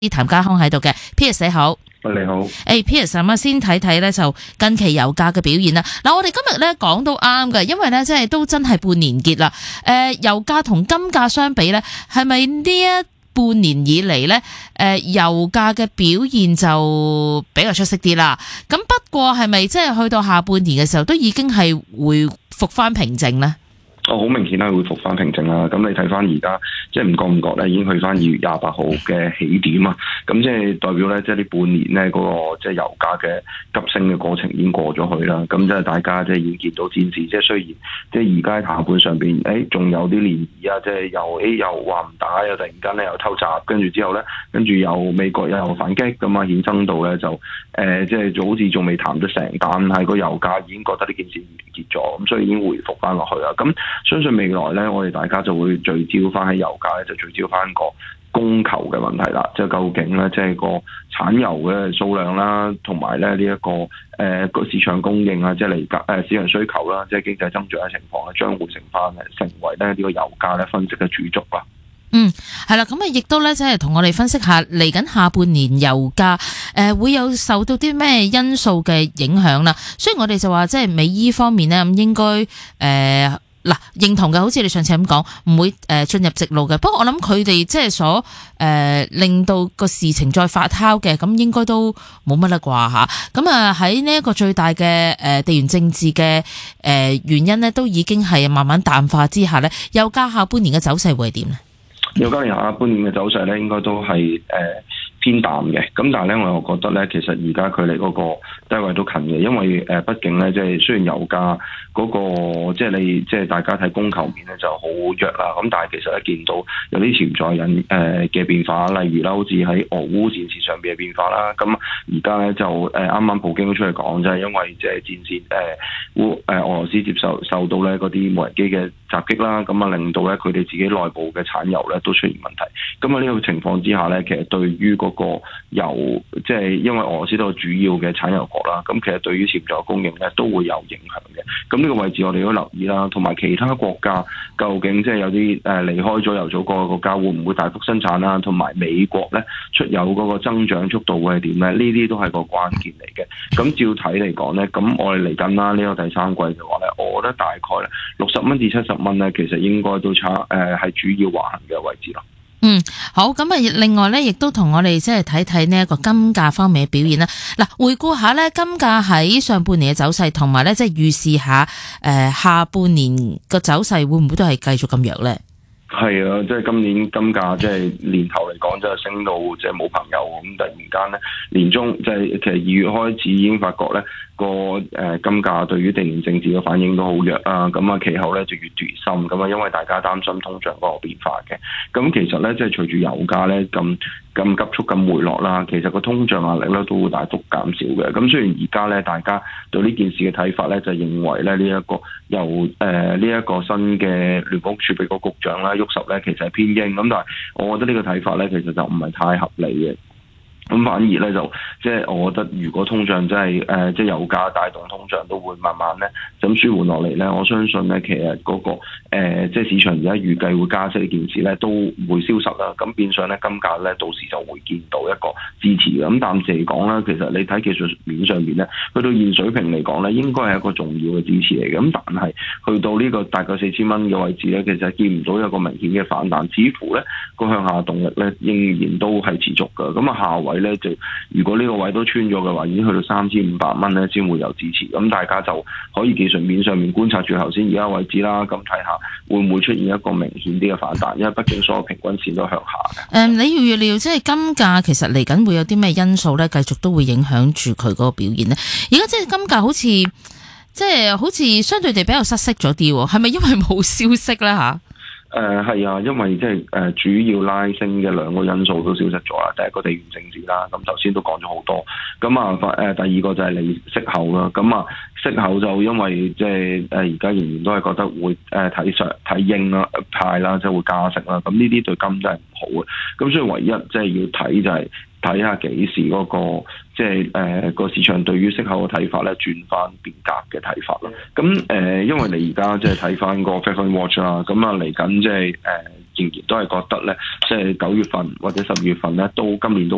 譚家康喺度嘅 Piers 你好。 你好 ，Piers 咁先睇睇咧就近期油價嘅表現啦。嗱，我哋今日咧講到啱嘅，因為咧即係都真係半年結啦。油價同金價相比咧，係咪呢一半年以嚟咧，油價嘅表現就比較出色啲啦？咁不過係咪即係去到下半年嘅時候，都已經係回復翻平靜咧？ 好明顯係會復翻平靜啦。咁你睇翻而家，即係唔覺咧，已經去翻2月28號嘅起點啊。咁即係代表咧，即係呢半年咧嗰個即係油價嘅急升嘅過程已經過咗去啦。咁即係大家即係已經見到戰事，即係雖然即係而家下半上邊，仲有啲漣漪啊，即係又話唔打，又突然間咧又偷襲，跟住之後咧，跟住又美國又反擊咁啊，衍生到咧就即係好似仲未談得成，但係個油價已經覺得呢件事完結咗，咁所以已經回復翻落去啦。咁相信未來咧，我哋大家就會聚焦翻喺油價咧，就聚焦翻個供求嘅問題啦。即係究竟咧，即係個產油嘅數量啦，同埋咧呢一個個市場供應啊，即係嚟市場需求啦，即係經濟增長嘅情況咧，將會成為咧呢個油價咧分析嘅主軸啦。 係啦，咁啊，亦都咧，即係同我哋分析下嚟緊下半年油價會有受到啲咩因素嘅影響啦。雖然我哋就話即係美伊方面咧，咁應該認同嘅，好似你上次咁講，唔會進入直路嘅。不過我諗佢哋即係所令到個事情再發酵嘅，咁應該都冇乜啦啩吓。咁啊喺呢一個最大嘅地緣政治嘅原因呢，都已經係慢慢淡化之下呢，油價下半年嘅走勢會係點呢？ 油價下半年嘅走勢咧，應該都係偏淡嘅。咁但係咧，我又覺得咧，其實而家距離嗰個低位都近嘅，因為畢竟咧，即係雖然油價嗰個即係大家睇供求面咧就好弱啦。咁但係其實咧見到有啲潛在引嘅變化，例如啦，好似喺俄烏戰事上邊嘅變化啦。咁而家咧就啱啱普京都出嚟講，就係因為即係戰線俄羅斯受到咧嗰啲無人機嘅襲擊啦，咁啊令到咧佢哋自己內部嘅產油咧都出現問題。咁啊呢個情況之下咧，其實對於嗰個油，即係因為俄羅斯都係主要嘅產油國啦，咁其實對於潛在供應咧都會有影響嘅。咁呢個位置我哋都留意啦，同埋其他國家究竟即係有啲離開咗油組國嘅國家會唔會大幅生產啦？同埋美國咧出油嗰個增長速度會係點咧？呢啲都係個關鍵嚟嘅。咁照睇嚟講咧，咁我哋嚟緊啦呢個第三季嘅話咧，我覺得大概咧60蚊至70蚊咧，其實應該都係主要橫行嘅位置咯。 好，咁啊，另外咧，亦都同我哋即係睇睇呢一個金價方面嘅表現啦。嗱，回顧下咧，金價喺上半年嘅走勢，同埋咧即係預示下下半年個走勢會唔會都係繼續咁弱咧？ 係啊，即係今年金價即係年頭嚟講，真係升到即係冇朋友咁。突然間咧，年中即係其實2月開始已經發覺咧個金價對於地緣政治嘅反應都好弱啊。咁啊，其後咧就越跌越深。咁啊，因為大家擔心通脹嗰個變化嘅。咁其實咧，即係隨住油價咧咁急速咁回落啦，其實個通脹壓力咧都會大幅減少嘅。咁雖然而家咧大家對呢件事嘅睇法咧就認為咧呢一個由呢一個新嘅聯邦儲備局局長啦，沃什咧其實係偏鷹。咁但係我覺得呢個睇法咧其實就唔係太合理嘅。咁反而咧就即係我覺得，如果通脹真係即係油價帶動通脹都會慢慢咧咁舒緩落嚟咧，我相信咧其實嗰個即係市場而家預計會加息呢件事咧都會消失啦。咁變相咧金價咧到時就會見到一個支持嘅。咁暫時嚟講啦，其實你睇技術面上邊咧，去到現水平嚟講咧，應該係一個重要嘅支持嚟嘅。咁但係去到呢個大概4000蚊嘅位置咧，其實見唔到有個明顯嘅反彈，似乎咧個向下動力咧仍然都係持續嘅。咁啊下位咧就如果呢個位都穿咗嘅話，已經去到3500蚊咧先會有支持。咁大家就可以技術面上面觀察住頭先而家位置啦，咁睇下會唔會出現一個明顯啲嘅反彈，因為畢竟所有平均線都向下嘅。 你要預料即係金價其實嚟緊會有啲咩因素咧，繼續都會影響住佢嗰個表現咧。而家即係金價好似相對地比較失色咗啲，係咪因為冇消息咧吓？ 係啊，因為即係主要拉升嘅兩個因素都消失咗啦。第一個地緣政治啦，咁頭先都講咗好多。咁啊，第二個就係利息口啦。咁啊，息口就因為即係而家仍然都係覺得會睇鷹啦派啦，即係會加息啦。咁呢啲對金都係唔好嘅。咁所以唯一即係要睇就係睇下幾時嗰個即係個市場對於息口嘅睇法咧轉翻變鴿嘅睇法啦。咁因為你而家即係睇翻個 Fed Fund Watch 啦，咁啊嚟緊即係仍然都係覺得咧，即係9月份或者12月份咧都今年都